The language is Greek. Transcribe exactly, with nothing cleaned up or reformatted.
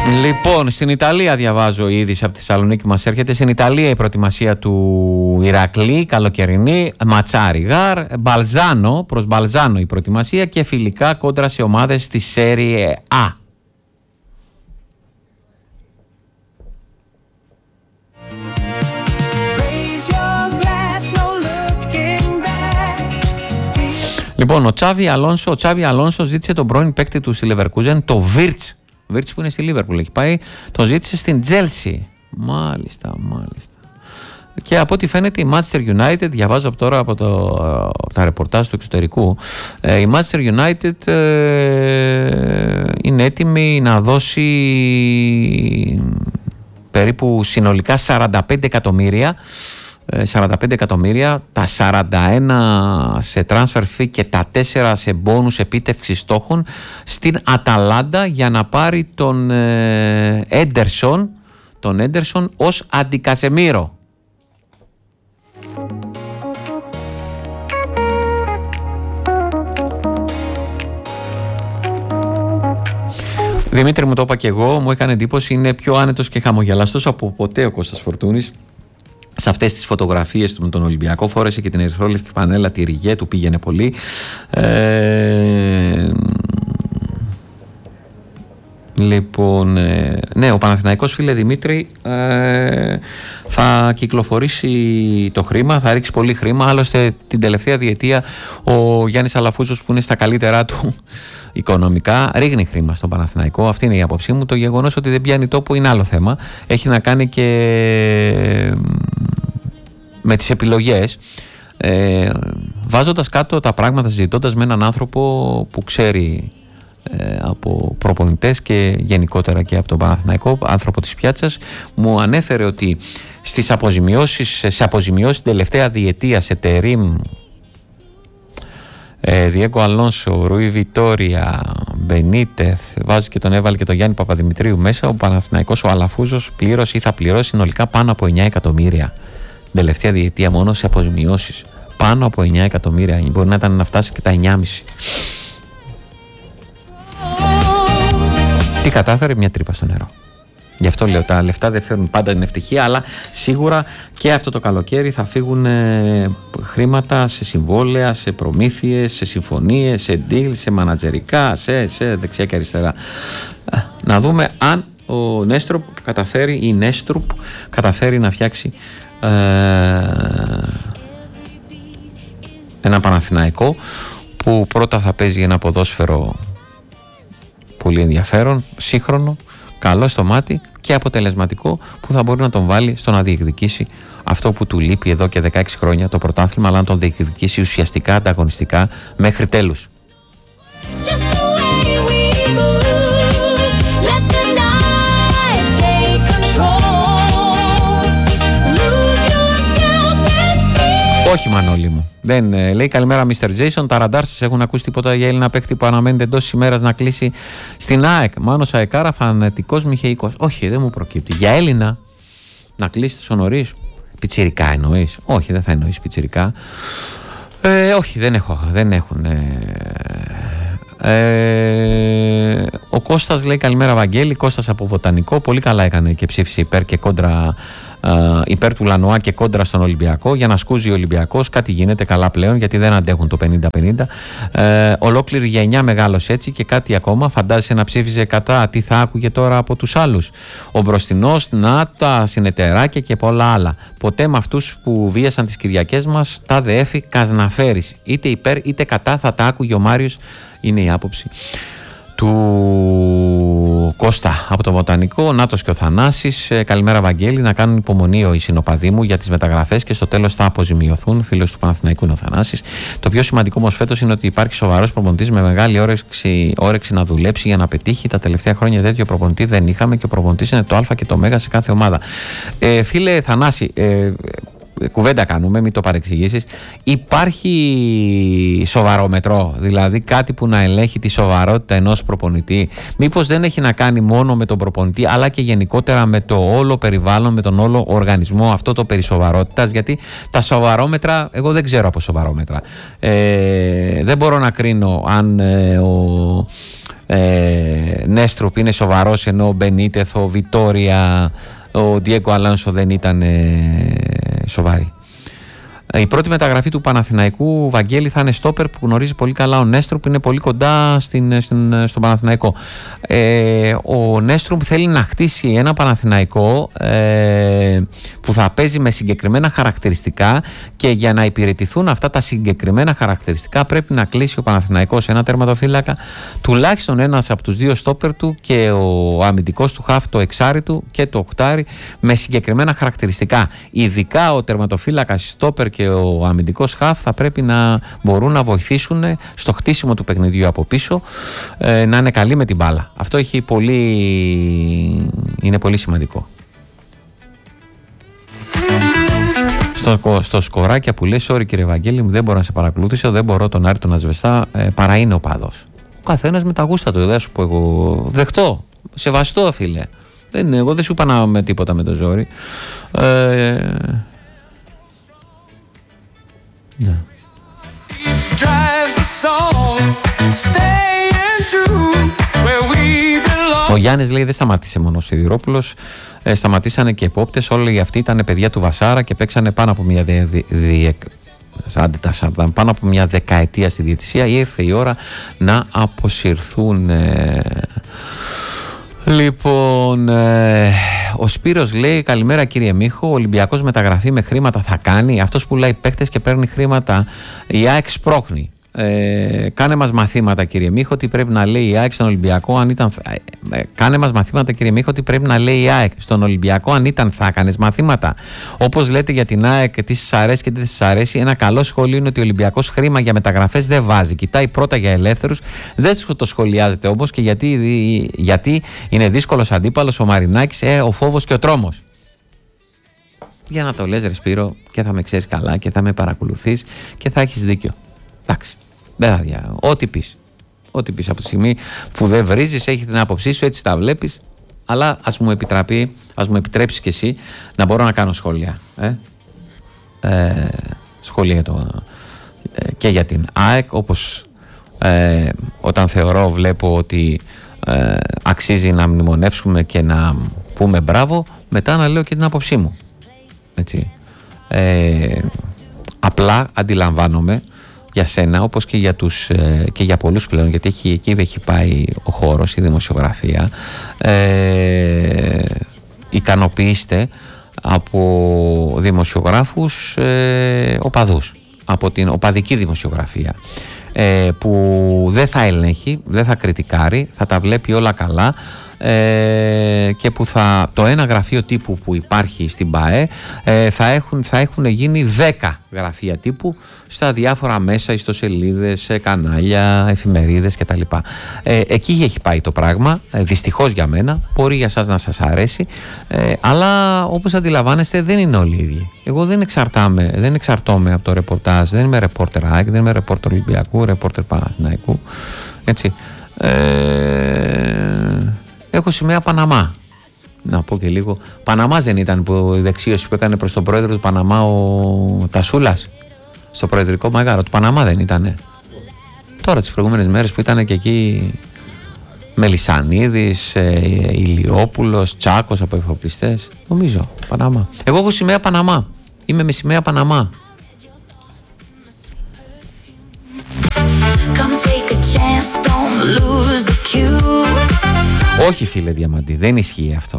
Λοιπόν, στην Ιταλία διαβάζω η είδηση από τη Θεσσαλονίκη μας έρχεται. Στην Ιταλία η προετοιμασία του Ηρακλή, καλοκαιρινή, ματσάρι γάρ, Μπαλζάνο, προς Μπαλζάνο η προετοιμασία και φιλικά κόντρα σε ομάδες στη Σέριε Α. Λοιπόν, ο Τσάβι Αλόνσο, ο Τσάβι Αλόνσο ζήτησε τον πρώην παίκτη του στη Leverkusen, το Βίρτς. Βίρτς που είναι στη Λίβερπουλ έχει πάει, τον ζήτησε στην Τζέλσι. Μάλιστα, μάλιστα. Και από ό,τι φαίνεται η Manchester United, διαβάζω από τώρα από, το, από τα ρεπορτάζ του εξωτερικού, ε, η Manchester United ε, είναι έτοιμη να δώσει περίπου συνολικά σαράντα πέντε εκατομμύρια, σαράντα πέντε εκατομμύρια, τα σαράντα ένα σε transfer fee και τα τέσσερα σε μπόνους επίτευξης στόχων στην Αταλάντα για να πάρει τον Έντερσον, τον Έντερσον ως αντικασεμίρο. Δημήτρη, μου το είπα και εγώ, μου έκανε εντύπωση, είναι πιο άνετος και χαμογελαστός από ποτέ ο Κώστας Φορτούνης. Σε αυτές τις φωτογραφίες του με τον Ολυμπιακό, φόρεσε και την ερυθρόλευκη πανέλα, τη Ριγέ, του πήγαινε πολύ. Ε, λοιπόν, ε, ναι, ο Παναθηναϊκός, φίλε Δημήτρη, ε, θα κυκλοφορήσει το χρήμα, θα ρίξει πολύ χρήμα. Άλλωστε την τελευταία διετία ο Γιάννης Αλαφούζος, που είναι στα καλύτερά του οικονομικά, ρίχνει χρήμα στον Παναθηναϊκό. Αυτή είναι η άποψή μου. Το γεγονός ότι δεν πιάνει τόπο είναι άλλο θέμα. Έχει να κάνει και με τις επιλογές, ε, βάζοντας κάτω τα πράγματα, συζητώντας με έναν άνθρωπο που ξέρει ε, από προπονητές και γενικότερα και από τον Παναθηναϊκό, άνθρωπο της πιάτσας, μου ανέφερε ότι στις αποζημιώσεις, σε αποζημιώσεις την τελευταία διετία σε Τερίμ, Διέγκο Αλόνσο, Ρουί Βιτόρια, Μπενίτεθ, βάζει και τον έβαλε και τον Γιάννη Παπαδημητρίου μέσα, ο Παναθηναϊκός, ο Αλαφούζος πλήρωσε ή θα πληρώσει συνολικά πάνω από εννιά εκατομμύρια την τελευταία διετία μόνο σε αποζημιώσεις. Πάνω από εννιά εκατομμύρια, μπορεί να ήταν να φτάσει και τα εννιά κόμμα πέντε. Τι κατάφερε? Μια τρύπα στο νερό. Γι' αυτό λέω, τα λεφτά δεν φέρνουν πάντα την ευτυχία, αλλά σίγουρα και αυτό το καλοκαίρι θα φύγουν ε, χρήματα σε συμβόλαια, σε προμήθειες, σε συμφωνίες, σε deal, σε μανατζερικά, σε, σε δεξιά και αριστερά. Να δούμε αν ο Νέστρουπ καταφέρει, η Νέστρουπ καταφέρει να φτιάξει ε, ένα Παναθηναϊκό που πρώτα θα παίζει ένα ποδόσφαιρο πολύ ενδιαφέρον, σύγχρονο, καλό στο μάτι και αποτελεσματικό, που θα μπορεί να τον βάλει στο να διεκδικήσει αυτό που του λείπει εδώ και δεκαέξι χρόνια, το πρωτάθλημα, αλλά να τον διεκδικήσει ουσιαστικά, ανταγωνιστικά μέχρι τέλους. Όχι, Μανώλη μου. Δεν ε, λέει καλημέρα, μίστερ Jason. Τα ραντάρ σας έχουν ακούσει τίποτα για Έλληνα παίκτη που αναμένεται εντός ημέρας να κλείσει στην ΑΕΚ? Μάνος Αεκάρα, φανατικός Μιχαικός. Όχι, δεν μου προκύπτει. Για Έλληνα να κλείσει τόσο νωρίς? Πιτσιρικά εννοείς? Όχι, δεν θα εννοείς πιτσιρικά. Ε, όχι, δεν, έχω, δεν έχουν. Ε, ε, ο Κώστας λέει καλημέρα, Βαγγέλη. Κώστας από Βοτανικό. Πολύ καλά έκανε και ψήφισε υπέρ και κόντρα. Uh, υπέρ του Λανοά και κόντρα στον Ολυμπιακό, για να σκούζει ο Ολυμπιακός. Κάτι γίνεται καλά πλέον, γιατί δεν αντέχουν το πενήντα πενήντα. Uh, ολόκληρη γενιά μεγάλωσε έτσι. Και κάτι ακόμα, φαντάζεσαι να ψήφιζε κατά, τι θα άκουγε τώρα από τους άλλους? Ο Μπροστινός, να τα συνεταιράκια και πολλά άλλα. Ποτέ με αυτούς που βίασαν τις Κυριακές μας τα ΔΕΕΦΗ κασναφέρεις. Είτε υπέρ είτε κατά θα τα άκουγε ο Μάριος. Είναι η άποψη του Κώστα από το Βοτανικό. Νάτος και ο Θανάσης. Ε, καλημέρα, Βαγγέλη. Να κάνουν υπομονή οι συνοπαδοί μου για τις μεταγραφές και στο τέλος θα αποζημιωθούν. Φίλος του Παναθηναϊκού είναι ο Θανάσης. Το πιο σημαντικό όμως φέτος είναι ότι υπάρχει σοβαρός προπονητής με μεγάλη όρεξη, όρεξη να δουλέψει για να πετύχει. Τα τελευταία χρόνια τέτοιο προπονητή δεν είχαμε και ο προπονητής είναι το Α και το Μέγα σε κάθε ομάδα. Ε, φίλε Θανάση, ε, κουβέντα κάνουμε, μην το παρεξηγήσεις. Υπάρχει σοβαρόμετρο, δηλαδή κάτι που να ελέγχει τη σοβαρότητα ενός προπονητή? Μήπως δεν έχει να κάνει μόνο με τον προπονητή, αλλά και γενικότερα με το όλο περιβάλλον, με τον όλο οργανισμό, αυτό το περί σοβαρότητας? Γιατί τα σοβαρόμετρα, εγώ δεν ξέρω από σοβαρόμετρα. Ε, δεν μπορώ να κρίνω αν ε, ο Ε, Νέστροπ είναι σοβαρός, ενώ ο Μπενίτεθ, ο Βιτόρια, ο Ντιέγκο Αλόνσο δεν ήταν ε, σοβαροί. Η πρώτη μεταγραφή του Παναθηναϊκού, Βαγγέλη, θα είναι στόπερ που γνωρίζει πολύ καλά ο Νέστρου, που είναι πολύ κοντά στην, στην, στον Παναθηναϊκό. Ε, ο Νέστρου θέλει να χτίσει ένα Παναθηναϊκό ε, που θα παίζει με συγκεκριμένα χαρακτηριστικά, και για να υπηρετηθούν αυτά τα συγκεκριμένα χαρακτηριστικά πρέπει να κλείσει ο Παναθηναϊκός ένα τερματοφύλακα, τουλάχιστον ένας από τους δύο στόπερ του, και ο αμυντικός του χαφ, το εξάρι του, και το οκτάρι, με συγκεκριμένα χαρακτηριστικά. Ειδικά ο τερματοφύλακας στόπερ και ο αμυντικός χαφ θα πρέπει να μπορούν να βοηθήσουν στο χτίσιμο του παιχνιδιού από πίσω, ε, να είναι καλοί με την μπάλα. Αυτό έχει πολύ... είναι πολύ σημαντικό. Στο, στο σκοράκια που λες, sorry κύριε Βαγγέλη μου, δεν μπορώ να σε παρακολουθήσω, δεν μπορώ τον Άρη τον Ασβεστά, ε, παρά είναι ο παδός. Ο καθένας με τα γούστα του, δεν σου πω εγώ, δεχτώ, σεβαστό φίλε. Δεν, εγώ δεν σου είπα να με τίποτα με το ζόρι. Ε, ναι. Ο Γιάννης λέει δεν σταματήσε μόνο ο Σιδηρόπουλος, ε, σταματήσανε και επόπτες, όλοι αυτοί ήταν παιδιά του Βασάρα και παίξανε πάνω από μια, δι, δι, δι, πάνω από μια δεκαετία στη διαιτησία. Ήρθε η ώρα να αποσυρθούν. Ε, Λοιπόν, ε, ο Σπύρος λέει καλημέρα κύριε Μίχο, ο Ολυμπιακός μεταγραφή με χρήματα θα κάνει, αυτός που πουλάει παίκτες και παίρνει χρήματα, η ΑΕΚ σπρώχνει. Ε, κάνε μας μαθήματα κύριε Μίχο τι πρέπει να λέει η ΑΕΚ στον Ολυμπιακό αν ήταν, ε, κάνε μας μαθήματα κύριε Μίχο τι πρέπει να λέει η ΑΕΚ στον Ολυμπιακό αν ήταν θα έκανες μαθήματα. Όπως λέτε για την ΑΕΚ τι σας αρέσει και τι δεν σας αρέσει, ένα καλό σχόλιο είναι ότι ο Ολυμπιακός χρήμα για μεταγραφές δεν βάζει, κοιτάει πρώτα για ελεύθερους, δεν το σχολιάζεται όμως, και γιατί, γιατί είναι δύσκολος αντίπαλος ο Μαρινάκης, ε, ο φόβος και ο τρόμος. Για να το λες ρε Σπύρο, και θα με ξέρεις καλά και θα με παρακολουθείς και θα έχεις δίκιο. Εντάξει, δεν θα δια... Ό,τι πεις. Ό,τι πεις από τη στιγμή που δεν βρίζεις, έχεις την άποψή σου, έτσι τα βλέπεις. Αλλά ας μου επιτραπεί, ας μου επιτρέψεις και εσύ να μπορώ να κάνω σχόλια. Ε? Ε, σχόλια για το, ε, και για την ΑΕΚ, όπως ε, όταν θεωρώ, βλέπω ότι ε, αξίζει να μνημονεύσουμε και να πούμε μπράβο, μετά να λέω και την άποψή μου. Έτσι. Ε, απλά αντιλαμβάνομαι για σένα, όπως και για, τους, ε, και για πολλούς πλέον, γιατί έχει, εκεί έχει πάει ο χώρος, η δημοσιογραφία, ε, ικανοποιήστε από δημοσιογράφους ε, οπαδούς, από την οπαδική δημοσιογραφία, ε, που δεν θα ελέγχει, δεν θα κριτικάρει, θα τα βλέπει όλα καλά, ε, και που θα, το ένα γραφείο τύπου που υπάρχει στην ΠΑΕ ε, θα, έχουν, θα έχουν γίνει δέκα γραφεία τύπου στα διάφορα μέσα, ιστοσελίδες, κανάλια, εφημερίδες κτλ. Ε, εκεί έχει πάει το πράγμα, ε, δυστυχώς για μένα, μπορεί για σας να σας αρέσει, ε, αλλά όπως αντιλαμβάνεστε δεν είναι όλοι οι ίδιοι. Εγώ δεν εξαρτάμαι, δεν εξαρτώμαι από το ρεπορτάζ, δεν είμαι ρεπόρτερ ΑΕΚ, δεν είμαι ρεπόρτερ Ολυμπιακού, ρεπόρτερ Παναθηναϊκού, έτσι. Ε, έχω σημαία Παναμά. Να πω και λίγο. Παναμάς δεν ήταν που η δεξίωση που έκανε προς τον πρόεδρο του Παναμά ο Τασούλας στο προεδρικό μαγάρο του Παναμά, δεν ήτανε? Τώρα τις προηγούμενες μέρες που ήταν και εκεί Μελισσανίδης, ε, Ηλιόπουλος, Τσάκος από εφοπλιστές, νομίζω Παναμά. Εγώ έχω σημαία Παναμά. Είμαι με σημαία Παναμά. Όχι φίλε Διαμαντή, δεν ισχύει αυτό.